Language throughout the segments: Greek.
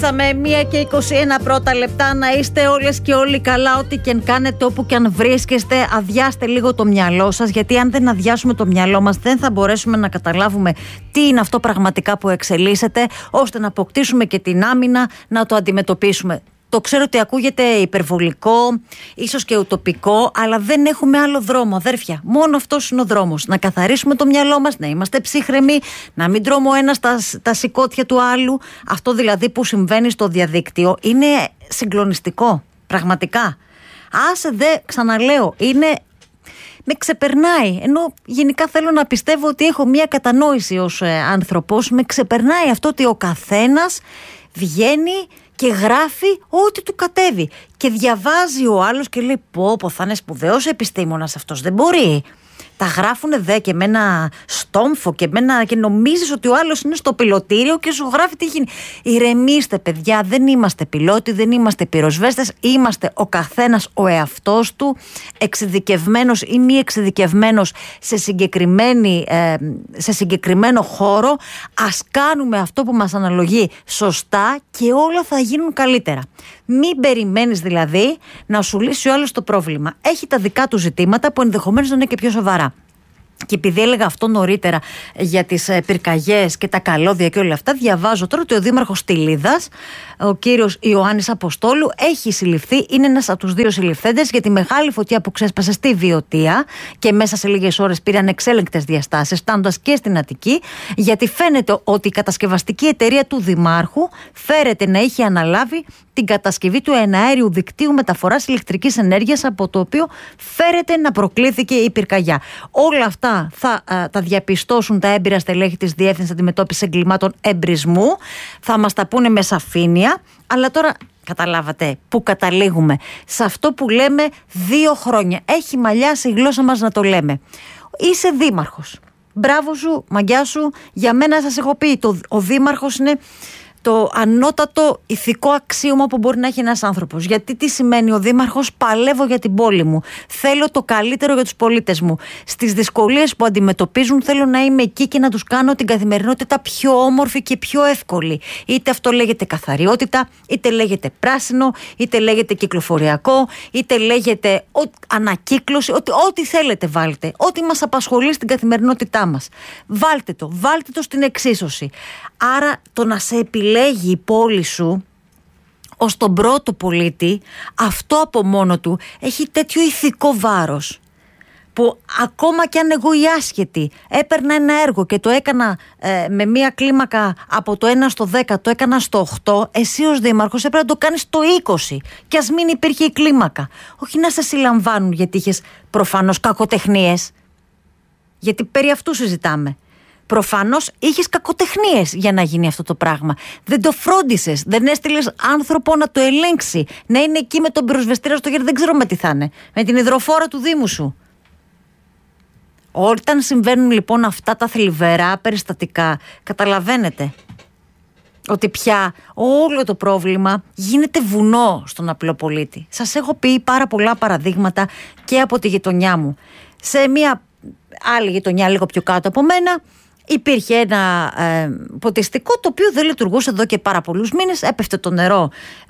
Με 1:21 πρώτα λεπτά. Να είστε όλες και όλοι καλά, ό,τι και αν κάνετε, όπου και αν βρίσκεστε. Αδειάστε λίγο το μυαλό σας, γιατί αν δεν αδειάσουμε το μυαλό μας, δεν θα μπορέσουμε να καταλάβουμε τι είναι αυτό πραγματικά που εξελίσσεται, ώστε να αποκτήσουμε και την άμυνα να το αντιμετωπίσουμε. Το ξέρω ότι ακούγεται υπερβολικό, ίσως και ουτοπικό, αλλά δεν έχουμε άλλο δρόμο, αδέρφια. Μόνο αυτός είναι ο δρόμος. Να καθαρίσουμε το μυαλό μας, να είμαστε ψύχρεμοι, να μην τρώμε ο ένας τα σηκώτια του άλλου. Αυτό δηλαδή που συμβαίνει στο διαδίκτυο είναι συγκλονιστικό, πραγματικά. Άσε δε, ξαναλέω, με ξεπερνάει, ενώ γενικά θέλω να πιστεύω ότι έχω μια κατανόηση ως άνθρωπος. Με ξεπερνάει αυτό ότι ο καθένας βγαίνει και γράφει ό,τι του κατέβει. Και διαβάζει ο άλλος και λέει: πω, θα είναι σπουδαίος επιστήμονας αυτός. Δεν μπορεί. Τα γράφουνε δε και με ένα στόμφο και νομίζεις ότι ο άλλος είναι στο πιλωτήριο και σου γράφει τι γίνει. Ηρεμήστε, παιδιά, δεν είμαστε πιλότοι, δεν είμαστε πυροσβέστες. Είμαστε ο καθένας ο εαυτός του, εξειδικευμένος ή μη εξειδικευμένος σε συγκεκριμένο χώρο. Ας κάνουμε αυτό που μας αναλογεί σωστά και όλα θα γίνουν καλύτερα. Μην περιμένεις δηλαδή να σου λύσει ο άλλος το πρόβλημα. Έχει τα δικά του ζητήματα που ενδεχομένως να είναι και πιο σοβαρά. Και επειδή έλεγα αυτό νωρίτερα για τις πυρκαγιές και τα καλώδια και όλα αυτά, διαβάζω τώρα ότι ο δήμαρχος Στυλίδας, ο κύριος Ιωάννης Αποστόλου, έχει συλληφθεί. Είναι ένας από τους δύο συλληφθέντες για τη μεγάλη φωτιά που ξέσπασε στη Βιωτία και μέσα σε λίγες ώρες πήραν εξέλεγκτες διαστάσεις, φτάνοντας και στην Αττική, γιατί φαίνεται ότι η κατασκευαστική εταιρεία του δημάρχου φέρεται να είχε αναλάβει την κατασκευή του εναέριου δικτύου μεταφοράς ηλεκτρικής ενέργειας, από το οποίο φέρεται να προκλήθηκε η πυρκαγιά. Όλα αυτά θα τα διαπιστώσουν τα έμπειρα στελέχη της Διεύθυνσης Αντιμετώπισης Εγκλημάτων Εμπρισμού. Θα μας τα πούνε με σαφήνεια. Αλλά τώρα καταλάβατε που καταλήγουμε. Σε αυτό που λέμε 2 χρόνια. Έχει μαλλιάσει η γλώσσα μας να το λέμε. Είσαι δήμαρχος. Μπράβο σου, μαγιά σου. Για μένα σας έχω πει, ο δήμαρχος είναι το ανώτατο ηθικό αξίωμα που μπορεί να έχει ένας άνθρωπος. Γιατί τι σημαίνει ο δήμαρχος? Παλεύω για την πόλη μου. Θέλω το καλύτερο για τους πολίτες μου. Στις δυσκολίες που αντιμετωπίζουν, θέλω να είμαι εκεί και να τους κάνω την καθημερινότητα πιο όμορφη και πιο εύκολη. Είτε αυτό λέγεται καθαριότητα, είτε λέγεται πράσινο, είτε λέγεται κυκλοφοριακό, είτε λέγεται ανακύκλωση. Ό,τι θέλετε βάλτε. Ό,τι μας απασχολεί στην καθημερινότητά μας. Βάλτε το στην εξίσωση. Άρα το να σε επιλέγει η πόλη σου ως τον πρώτο πολίτη, αυτό από μόνο του έχει τέτοιο ηθικό βάρος, που ακόμα κι αν εγώ η άσχετη έπαιρνα ένα έργο και το έκανα με μία κλίμακα από το 1 στο 10, το έκανα στο 8, εσύ ως δήμαρχος έπρεπε να το κάνεις στο 20 και ας μην υπήρχε η κλίμακα. Όχι να σε συλλαμβάνουν γιατί είχες προφανώς κακοτεχνίες, γιατί περί αυτού συζητάμε. Προφανώς είχες κακοτεχνίες για να γίνει αυτό το πράγμα. Δεν το φρόντισες, δεν έστειλες άνθρωπο να το ελέγξει, να είναι εκεί με τον πυροσβεστήρα στο χέρι, δεν ξέρω με τι θα είναι, με την υδροφόρα του Δήμου σου. Όταν συμβαίνουν λοιπόν αυτά τα θλιβερά περιστατικά, καταλαβαίνετε ότι πια όλο το πρόβλημα γίνεται βουνό στον απλό πολίτη. Σας έχω πει πάρα πολλά παραδείγματα και από τη γειτονιά μου. Σε μια άλλη γειτονιά λίγο πιο κάτω από μένα, υπήρχε ένα ποτιστικό το οποίο δεν λειτουργούσε εδώ και πάρα πολλούς μήνες. Έπεφτε το νερό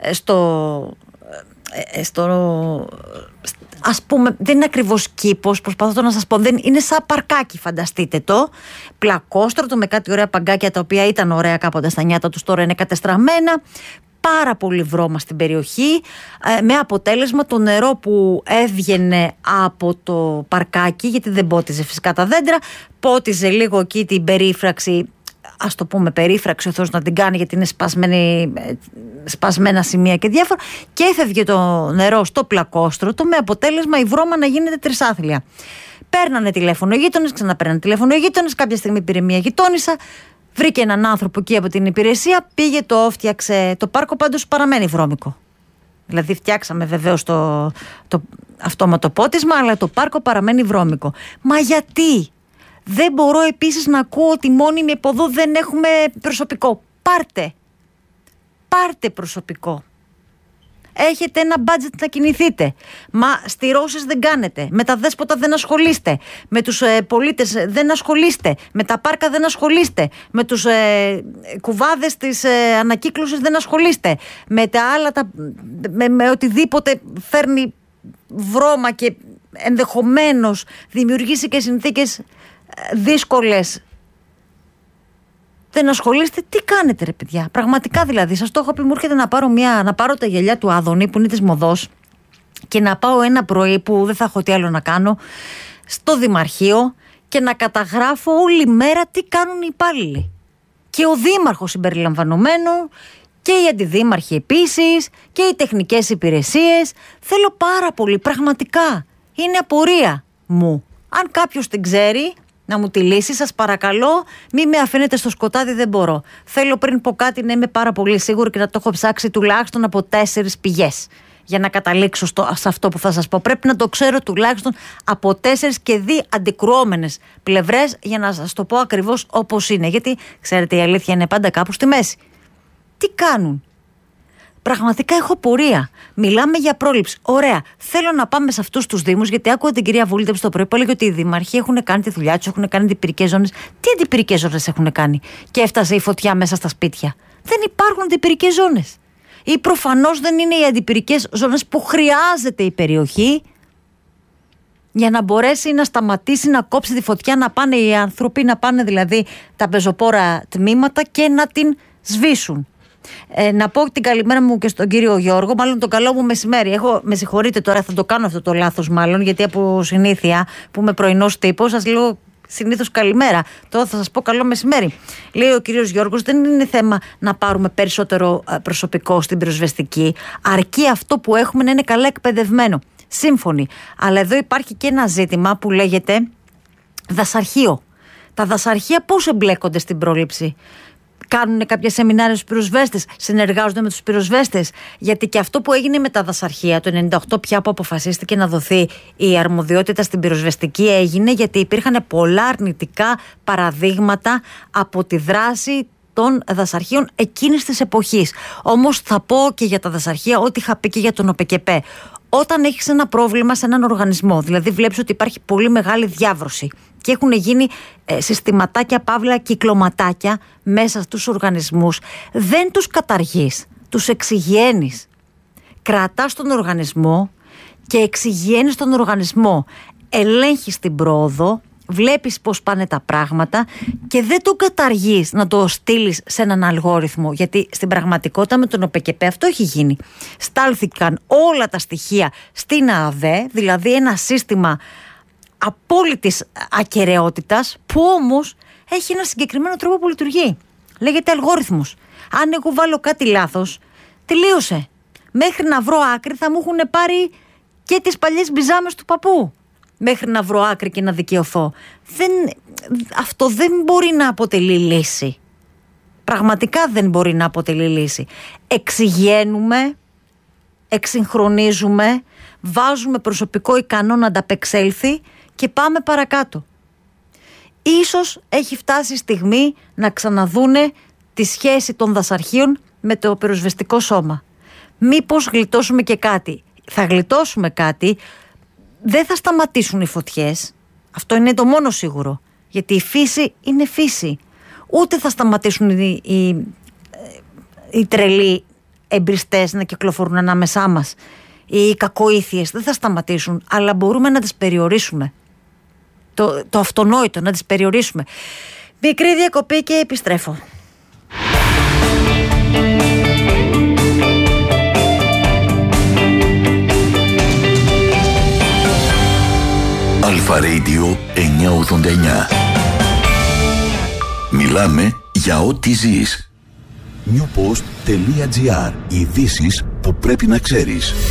ας πούμε, δεν είναι ακριβώς κήπος, προσπαθώ να σας πω, δεν είναι σαν παρκάκι, φανταστείτε το, πλακόστρωτο με κάτι ωραία παγκάκια τα οποία ήταν ωραία κάποτε στα νιάτα τους, τώρα είναι κατεστραμμένα. Πάρα πολύ βρώμα στην περιοχή, με αποτέλεσμα το νερό που έβγαινε από το παρκάκι, γιατί δεν πότιζε φυσικά τα δέντρα, πότιζε λίγο εκεί την περίφραξη, ας το πούμε περίφραξη ο Θεός να την κάνει, γιατί είναι σπασμένα σημεία και διάφορα, και έφευγε το νερό στο πλακόστρωτο, με αποτέλεσμα η βρώμα να γίνεται τρισάθλια. Παίρνανε τηλέφωνο οι γείτονες, ξαναπαίρνανε τηλέφωνο οι γείτονες, κάποια στιγμή πήρε μια γειτόνισσα, βρήκε έναν άνθρωπο εκεί από την υπηρεσία, πήγε, το φτιάξε. Το πάρκο πάντως παραμένει βρώμικο. Δηλαδή φτιάξαμε βεβαίως το αυτόματο πότισμα, αλλά το πάρκο παραμένει βρώμικο. Μα γιατί? Δεν μπορώ επίσης να ακούω ότι μόνιμοι από εδώ δεν έχουμε προσωπικό. Πάρτε προσωπικό. Έχετε ένα budget να κινηθείτε. Μα στηρώσεις δεν κάνετε. Με τα δέσποτα δεν ασχολείστε. Με τους πολίτες δεν ασχολείστε. Με τα πάρκα δεν ασχολείστε. Με τους κουβάδες της ανακύκλωσης δεν ασχολείστε. Με τα άλλα, με οτιδήποτε φέρνει βρώμα και ενδεχομένως δημιουργήσει και συνθήκες δύσκολες. Δεν ασχολείστε. Τι κάνετε, ρε παιδιά? Πραγματικά δηλαδή, σας το έχω πει, μου έρχεται να πάρω τα γυαλιά του Άδωνη που είναι της Μοδός και να πάω ένα πρωί που δεν θα έχω τι άλλο να κάνω στο Δημαρχείο και να καταγράφω όλη μέρα τι κάνουν οι υπάλληλοι. Και ο Δήμαρχος συμπεριλαμβανομένου και οι αντιδήμαρχοι επίσης και οι τεχνικές υπηρεσίες. Θέλω πάρα πολύ, πραγματικά. Είναι απορία μου. Αν κάποιος την ξέρει, να μου τη λύσει, σας παρακαλώ, μην με αφήνετε στο σκοτάδι, δεν μπορώ. Θέλω πριν πω κάτι να είμαι πάρα πολύ σίγουρη και να το έχω ψάξει τουλάχιστον από 4 πηγές για να καταλήξω σε αυτό που θα σας πω. Πρέπει να το ξέρω τουλάχιστον από 4 και 2 αντικρουόμενες πλευρές για να σας το πω ακριβώς όπως είναι. Γιατί, ξέρετε, η αλήθεια είναι πάντα κάπου στη μέση. Τι κάνουν? Πραγματικά έχω πορεία. Μιλάμε για πρόληψη. Ωραία. Θέλω να πάμε σε αυτούς τους Δήμους, γιατί άκουγα την κυρία Βούλτεψη το πρωί που έλεγε ότι οι δήμαρχοι έχουν κάνει τη δουλειά τους, έχουν κάνει αντιπυρικές ζώνες. Τι αντιπυρικές ζώνες έχουν κάνει? Και έφτασε η φωτιά μέσα στα σπίτια. Δεν υπάρχουν αντιπυρικές ζώνες. Ή προφανώς δεν είναι οι αντιπυρικές ζώνες που χρειάζεται η περιοχή για να μπορέσει να σταματήσει να κόψει τη φωτιά, να πάνε οι άνθρωποι, να πάνε δηλαδή τα πεζοπόρα τμήματα και να την σβήσουν. Να πω την καλημέρα μου και στον κύριο Γιώργο, μάλλον τον καλό μου μεσημέρι. Με συγχωρείτε τώρα, θα το κάνω αυτό το λάθος μάλλον, γιατί από συνήθεια που είμαι πρωινός τύπος, σας λέω συνήθως καλημέρα. Τώρα θα σας πω καλό μεσημέρι. Λέει ο κύριος Γιώργος, δεν είναι θέμα να πάρουμε περισσότερο προσωπικό στην πυροσβεστική, αρκεί αυτό που έχουμε να είναι καλά εκπαιδευμένο. Σύμφωνοι. Αλλά εδώ υπάρχει και ένα ζήτημα που λέγεται δασαρχείο. Τα δασαρχεία πώς εμπλέκονται στην πρόληψη? Κάνουν κάποια σεμινάρια στους πυροσβέστες, συνεργάζονται με τους πυροσβέστες? Γιατί και αυτό που έγινε με τα δασαρχεία το 98 πια που αποφασίστηκε να δοθεί η αρμοδιότητα στην πυροσβεστική, έγινε γιατί υπήρχαν πολλά αρνητικά παραδείγματα από τη δράση των δασαρχείων εκείνης της εποχής. Όμως θα πω και για τα δασαρχεία ό,τι είχα πει και για τον ΟΠΕΚΕΠΕ. Όταν έχεις ένα πρόβλημα σε έναν οργανισμό, δηλαδή βλέπεις ότι υπάρχει πολύ μεγάλη διάβρωση και έχουν γίνει συστηματάκια, παύλα, κυκλωματάκια μέσα στους οργανισμούς, δεν τους καταργείς, τους εξηγιαίνεις. Κρατάς τον οργανισμό και εξηγιαίνεις τον οργανισμό. Ελέγχεις την πρόοδο, βλέπεις πώς πάνε τα πράγματα και δεν τον καταργείς να το στείλεις σε έναν αλγόριθμο, γιατί στην πραγματικότητα με τον ΟΠΕΚΕΠΕ αυτό έχει γίνει. Στάλθηκαν όλα τα στοιχεία στην ΑΔΕ, δηλαδή ένα σύστημα απόλυτης ακεραιότητας που όμως έχει ένα συγκεκριμένο τρόπο που λειτουργεί. Λέγεται αλγόριθμος. Αν εγώ βάλω κάτι λάθος, τελείωσε. Μέχρι να βρω άκρη θα μου έχουν πάρει και τις παλιές μπιζάμες του παππού. Μέχρι να βρω άκρη και να δικαιωθώ. Αυτό δεν μπορεί να αποτελεί λύση. Πραγματικά δεν μπορεί να αποτελεί λύση. Εξηγαίνουμε, εξυγχρονίζουμε, βάζουμε προσωπικό ικανό να ανταπεξέλθει και πάμε παρακάτω. Ίσως έχει φτάσει η στιγμή να ξαναδούνε τη σχέση των δασαρχείων με το πυροσβεστικό σώμα. Μήπως γλιτώσουμε και κάτι? Θα γλιτώσουμε κάτι. Δεν θα σταματήσουν οι φωτιές. Αυτό είναι το μόνο σίγουρο. Γιατί η φύση είναι φύση. Ούτε θα σταματήσουν οι τρελοί εμπριστές να κυκλοφορούν ανάμεσά μας. Οι κακοήθειες δεν θα σταματήσουν. Αλλά μπορούμε να τις περιορίσουμε. Το αυτονόητο, να τις περιορίσουμε. Μικρή διακοπή και επιστρέφω. Αλφα Radio 989. Μιλάμε για ό,τι ζεις. Newpost.gr. Ειδήσεις που πρέπει να ξέρεις.